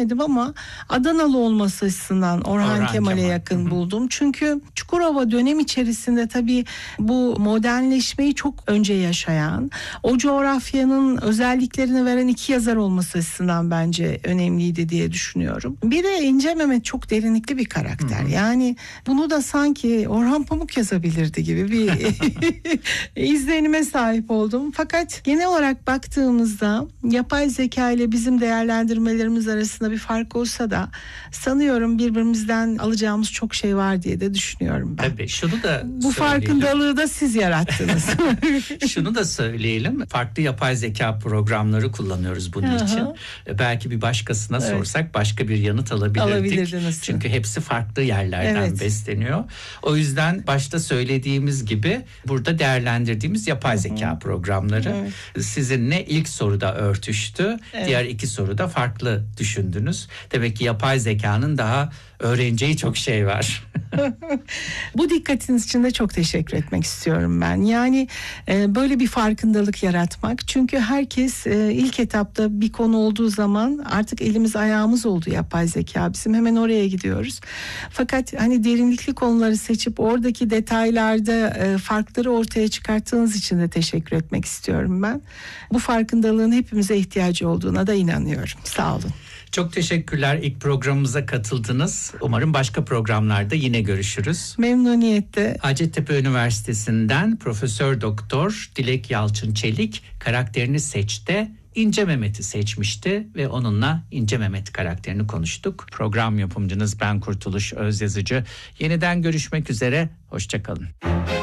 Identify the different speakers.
Speaker 1: beğenmedim ama Adanalı olması açısından Orhan Kemal'e yakın buldum. Çünkü Çukurova dönem içerisinde tabii bu modernleşmeyi çok önce yaşayan, o coğrafyanın özelliklerini veren iki yazar olması açısından bence önemliydi diye düşünüyorum. Bir de İnce Mehmet çok derinlikli bir karakter. Yani bunu da sanki Orhan Pamuk yazabilirdi gibi bir izlenime sahip oldum. Fakat genel olarak baktığımızda yapay zeka ile bizim değerlendirmelerimiz arasında bir fark olsa da sanıyorum birbirimizden alacağımız çok şey var diye de düşünüyorum ben.
Speaker 2: Tabii şunu da
Speaker 1: bu farkındalığı da siz yarattınız.
Speaker 2: Şunu da söyleyelim. Farklı yapay zeka programları kullanıyoruz bunun için. Belki bir başkasına sorsak başka bir yanıt alabilirdik. Çünkü hepsi farklı yerlerden besleniyor. O yüzden başta söylediğimiz gibi burada değerlendirdiğimiz yapay zeka programları sizinle ilk soruda örtüştü. Diğer iki soruda farklı düşündünüz. Demek ki yapay zekanın daha öğreneceği çok şey var.
Speaker 1: Bu dikkatiniz için de çok teşekkür etmek istiyorum ben. Yani böyle bir farkındalık yaratmak. Çünkü herkes ilk etapta bir konu olduğu zaman artık elimiz ayağımız oldu yapay zeka. Bizim hemen oraya gidiyoruz. Fakat hani derinlikli konuları seçip oradaki detaylarda farkları ortaya çıkarttığınız için de teşekkür etmek istiyorum ben. Bu farkındalığın hepimize ihtiyacı olduğuna da inanıyorum. Sağ olun.
Speaker 2: Çok teşekkürler. İlk programımıza katıldınız. Umarım başka programlarda yine görüşürüz.
Speaker 1: Memnuniyetle.
Speaker 2: Hacettepe Üniversitesi'nden Profesör Doktor Dilek Yalçın Çelik karakterini seçti. İnce Mehmet'i seçmişti ve onunla İnce Mehmet karakterini konuştuk. Program yapımcınız ben Kurtuluş Özyazıcı. Yeniden görüşmek üzere. Hoşça kalın.